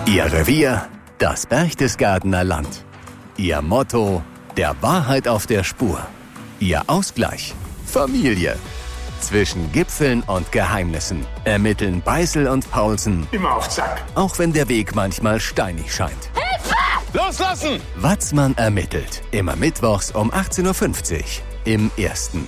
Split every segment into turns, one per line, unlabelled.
Ihr Revier, das Berchtesgadener Land. Ihr Motto, der Wahrheit auf der Spur. Ihr Ausgleich, Familie. Zwischen Gipfeln und Geheimnissen ermitteln Beißel und Paulsen.
Immer auf Zack.
Auch wenn der Weg manchmal steinig scheint.
Hilfe! Loslassen!
Watzmann ermittelt. Immer mittwochs um 18.50 Uhr im Ersten.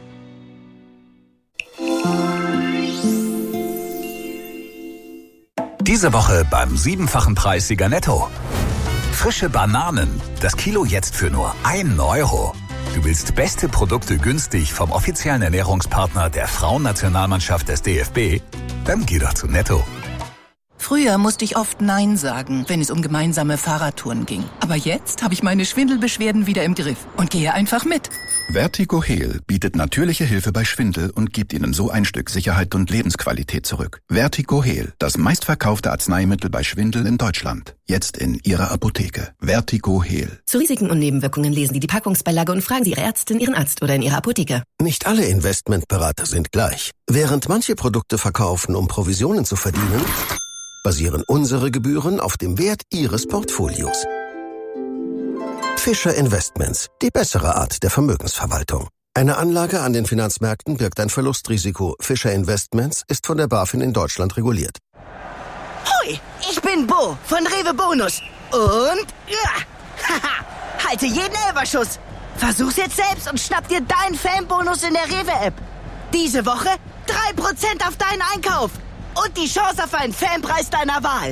Diese Woche beim 7-fachen Preissieger Netto. Frische Bananen, das Kilo jetzt für nur 1 Euro. Du willst beste Produkte günstig vom offiziellen Ernährungspartner der Frauennationalmannschaft des DFB? Dann geh doch zu Netto.
Früher musste ich oft Nein sagen, wenn es um gemeinsame Fahrradtouren ging. Aber jetzt habe ich meine Schwindelbeschwerden wieder im Griff und gehe einfach mit.
Vertigo Heal bietet natürliche Hilfe bei Schwindel und gibt Ihnen so ein Stück Sicherheit und Lebensqualität zurück. Vertigo Heal, das meistverkaufte Arzneimittel bei Schwindel in Deutschland. Jetzt in Ihrer Apotheke. Vertigo Heal.
Zu Risiken und Nebenwirkungen lesen Sie die Packungsbeilage und fragen Sie Ihre Ärztin, Ihren Arzt oder in Ihrer Apotheke.
Nicht alle Investmentberater sind gleich. Während manche Produkte verkaufen, um Provisionen zu verdienen, basieren unsere Gebühren auf dem Wert Ihres Portfolios. Fischer Investments, die bessere Art der Vermögensverwaltung. Eine Anlage an den Finanzmärkten birgt ein Verlustrisiko. Fischer Investments ist von der BaFin in Deutschland reguliert.
Hoi, ich bin Bo von Rewe Bonus. Und haha, halte jeden Elferschuss. Versuch's jetzt selbst und schnapp dir deinen Fanbonus in der Rewe-App. Diese Woche 3% auf deinen Einkauf. Und die Chance auf einen Fanpreis deiner Wahl.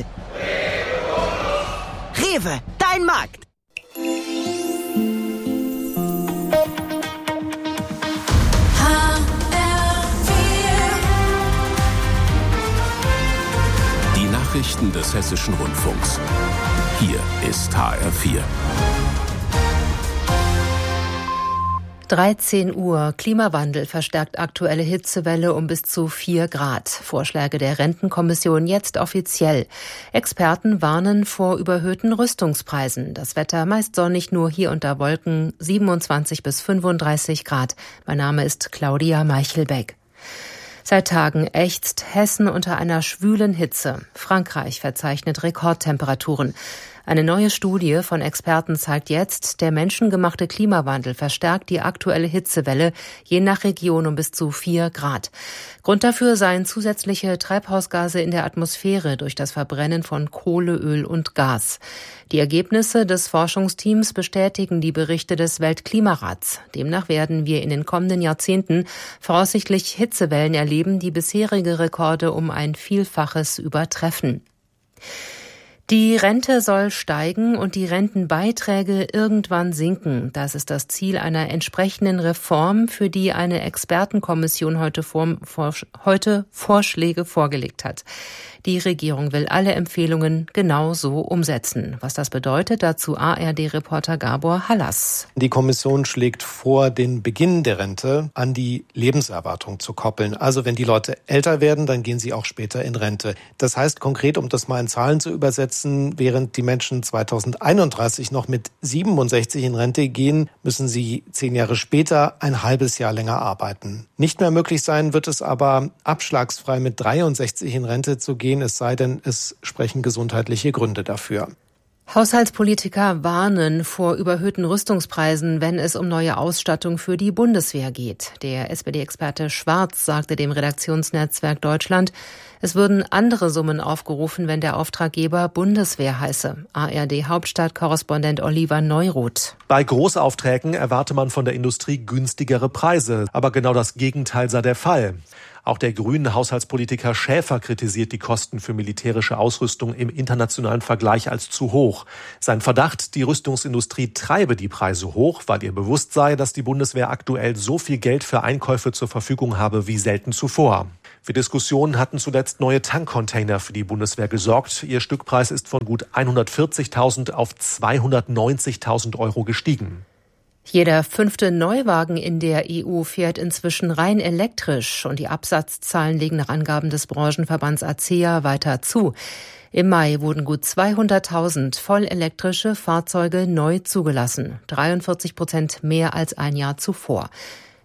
Rewe, dein Markt.
Die Nachrichten des Hessischen Rundfunks. Hier ist HR4.
13 Uhr. Klimawandel verstärkt aktuelle Hitzewelle um bis zu 4 Grad. Vorschläge der Rentenkommission jetzt offiziell. Experten warnen vor überhöhten Rüstungspreisen. Das Wetter meist sonnig, nur hier und da Wolken, 27 bis 35 Grad. Mein Name ist Claudia Meichelbeck. Seit Tagen ächzt Hessen unter einer schwülen Hitze. Frankreich verzeichnet Rekordtemperaturen. Eine neue Studie von Experten zeigt jetzt, der menschengemachte Klimawandel verstärkt die aktuelle Hitzewelle je nach Region um bis zu 4 Grad. Grund dafür seien zusätzliche Treibhausgase in der Atmosphäre durch das Verbrennen von Kohle, Öl und Gas. Die Ergebnisse des Forschungsteams bestätigen die Berichte des Weltklimarats. Demnach werden wir in den kommenden Jahrzehnten voraussichtlich Hitzewellen erleben, die bisherige Rekorde um ein Vielfaches übertreffen. Die Rente soll steigen und die Rentenbeiträge irgendwann sinken. Das ist das Ziel einer entsprechenden Reform, für die eine Expertenkommission heute Vorschläge vorgelegt hat. Die Regierung will alle Empfehlungen genau so umsetzen. Was das bedeutet, dazu ARD-Reporter Gabor Hallas.
Die Kommission schlägt vor, den Beginn der Rente an die Lebenserwartung zu koppeln. Also wenn die Leute älter werden, dann gehen sie auch später in Rente. Das heißt konkret, um das mal in Zahlen zu übersetzen, während die Menschen 2031 noch mit 67 in Rente gehen, müssen sie 10 Jahre später ein halbes Jahr länger arbeiten. Nicht mehr möglich sein wird es aber, abschlagsfrei mit 63 in Rente zu gehen, es sei denn, es sprechen gesundheitliche Gründe dafür.
Haushaltspolitiker warnen vor überhöhten Rüstungspreisen, wenn es um neue Ausstattung für die Bundeswehr geht. Der SPD-Experte Schwarz sagte dem Redaktionsnetzwerk Deutschland, es würden andere Summen aufgerufen, wenn der Auftraggeber Bundeswehr heiße. ARD-Hauptstadtkorrespondent Oliver Neuroth.
Bei Großaufträgen erwarte man von der Industrie günstigere Preise, aber genau das Gegenteil sei der Fall. Auch der grünen Haushaltspolitiker Schäfer kritisiert die Kosten für militärische Ausrüstung im internationalen Vergleich als zu hoch. Sein Verdacht, die Rüstungsindustrie treibe die Preise hoch, weil ihr bewusst sei, dass die Bundeswehr aktuell so viel Geld für Einkäufe zur Verfügung habe wie selten zuvor. Für Diskussionen hatten zuletzt neue Tankcontainer für die Bundeswehr gesorgt. Ihr Stückpreis ist von gut 140.000 auf 290.000 Euro gestiegen.
Jeder 5. Neuwagen in der EU fährt inzwischen rein elektrisch und die Absatzzahlen legen nach Angaben des Branchenverbands ACEA weiter zu. Im Mai wurden gut 200.000 vollelektrische Fahrzeuge neu zugelassen, 43% mehr als ein Jahr zuvor.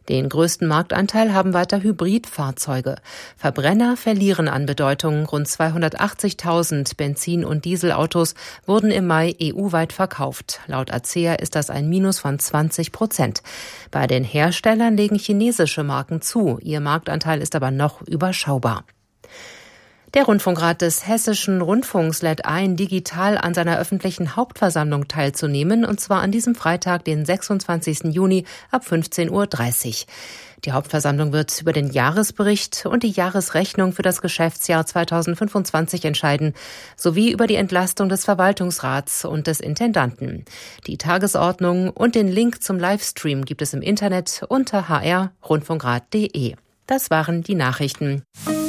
Den größten Marktanteil haben weiter Hybridfahrzeuge. Verbrenner verlieren an Bedeutung. Rund 280.000 Benzin- und Dieselautos wurden im Mai EU-weit verkauft. Laut ACEA ist das ein Minus von 20%. Bei den Herstellern legen chinesische Marken zu. Ihr Marktanteil ist aber noch überschaubar. Der Rundfunkrat des Hessischen Rundfunks lädt ein, digital an seiner öffentlichen Hauptversammlung teilzunehmen, und zwar an diesem Freitag, den 26. Juni ab 15:30 Uhr. Die Hauptversammlung wird über den Jahresbericht und die Jahresrechnung für das Geschäftsjahr 2025 entscheiden, sowie über die Entlastung des Verwaltungsrats und des Intendanten. Die Tagesordnung und den Link zum Livestream gibt es im Internet unter hr-rundfunkrat.de. Das waren die Nachrichten.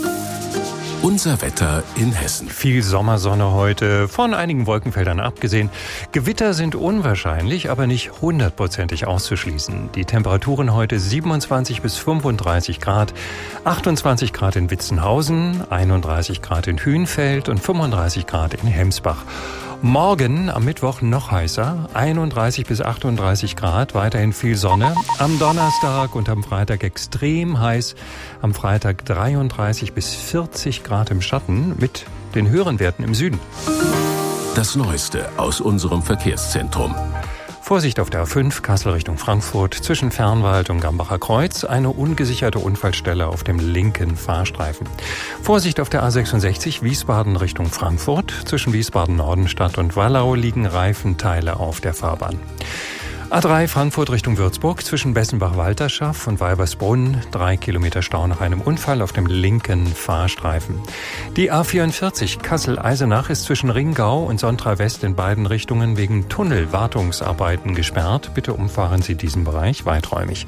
Unser Wetter in Hessen.
Viel Sommersonne heute, von einigen Wolkenfeldern abgesehen. Gewitter sind unwahrscheinlich, aber nicht 100%ig auszuschließen. Die Temperaturen heute 27 bis 35 Grad, 28 Grad in Witzenhausen, 31 Grad in Hünfeld und 35 Grad in Hemsbach. Morgen am Mittwoch noch heißer, 31 bis 38 Grad, weiterhin viel Sonne. Am Donnerstag und am Freitag extrem heiß, am Freitag 33 bis 40 Grad im Schatten mit den höheren Werten im Süden.
Das Neueste aus unserem Verkehrszentrum.
Vorsicht auf der A5, Kassel Richtung Frankfurt, zwischen Fernwald und Gambacher Kreuz, eine ungesicherte Unfallstelle auf dem linken Fahrstreifen. Vorsicht auf der A66, Wiesbaden Richtung Frankfurt, zwischen Wiesbaden-Nordenstadt und Wallau liegen Reifenteile auf der Fahrbahn. A3 Frankfurt Richtung Würzburg, zwischen Bessenbach-Walterschaft und Weibersbrunn, 3 Kilometer Stau nach einem Unfall auf dem linken Fahrstreifen. Die A44 Kassel-Eisenach ist zwischen Ringau und Sontra West in beiden Richtungen wegen Tunnelwartungsarbeiten gesperrt. Bitte umfahren Sie diesen Bereich weiträumig.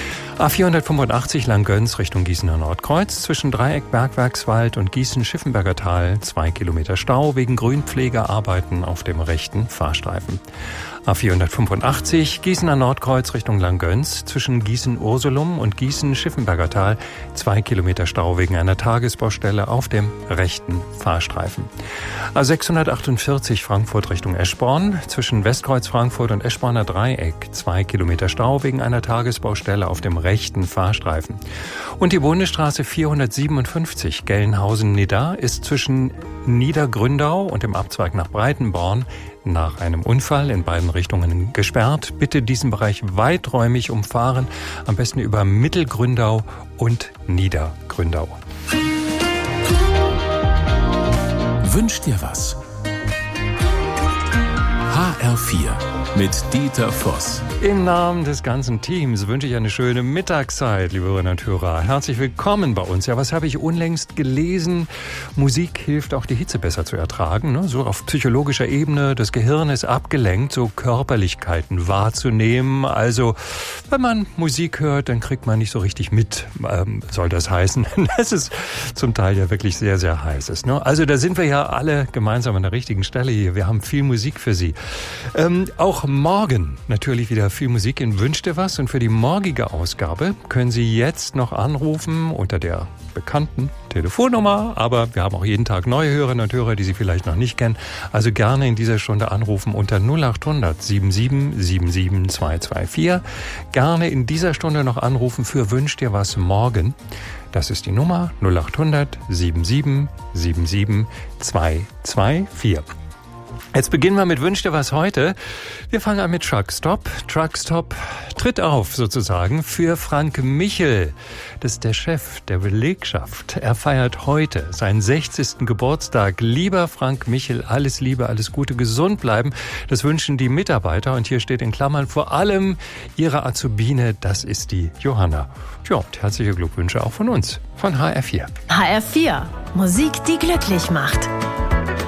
A485 Langgöns Richtung Gießener Nordkreuz, zwischen Dreieck Bergwerkswald und Gießen-Schiffenberger Tal, 2 Kilometer Stau wegen Grünpflegearbeiten auf dem rechten Fahrstreifen. A485 Gießener Nordkreuz Richtung Langgöns, zwischen Gießen-Ursulum und Gießen-Schiffenberger Tal, 2 Kilometer Stau wegen einer Tagesbaustelle auf dem rechten Fahrstreifen. A648 Frankfurt Richtung Eschborn, zwischen Westkreuz Frankfurt und Eschborner Dreieck, 2 Kilometer Stau wegen einer Tagesbaustelle auf dem rechten Fahrstreifen. Und die Bundesstraße 457 Gelnhausen-Nidda ist zwischen Niedergründau und dem Abzweig nach Breitenborn nach einem Unfall in beiden Richtungen gesperrt. Bitte diesen Bereich weiträumig umfahren, am besten über Mittelgründau und Niedergründau.
Wünsch dir was? HR4 mit Dieter Voss.
Im Namen des ganzen Teams wünsche ich eine schöne Mittagszeit, liebe Hörerinnen und Hörer. Herzlich willkommen bei uns. Ja, was habe ich unlängst gelesen? Musik hilft auch die Hitze besser zu ertragen, ne? So auf psychologischer Ebene. Das Gehirn ist abgelenkt, so Körperlichkeiten wahrzunehmen. Also, wenn man Musik hört, dann kriegt man nicht so richtig mit, soll das heißen, dass es zum Teil ja wirklich sehr, sehr heiß ist, ne? Also, da sind wir ja alle gemeinsam an der richtigen Stelle hier. Wir haben viel Musik für Sie. Auch morgen natürlich wieder viel Musik in Wünsch dir was, und für die morgige Ausgabe können Sie jetzt noch anrufen unter der bekannten Telefonnummer, aber wir haben auch jeden Tag neue Hörerinnen und Hörer, die Sie vielleicht noch nicht kennen, also gerne in dieser Stunde anrufen unter 0800 77 77 224. Gerne in dieser Stunde noch anrufen für Wünsch dir was morgen. Das ist die Nummer 0800 77 77 224. Jetzt beginnen wir mit Wünsch dir was heute. Wir fangen an mit Truckstop. Truckstop tritt auf sozusagen für Frank Michel. Das ist der Chef der Belegschaft. Er feiert heute seinen 60. Geburtstag. Lieber Frank Michel, alles Liebe, alles Gute, gesund bleiben. Das wünschen die Mitarbeiter. Und hier steht in Klammern vor allem Ihre Azubine, das ist die Johanna. Ja, und herzliche Glückwünsche auch von uns, von HR4.
HR4, Musik, die glücklich macht.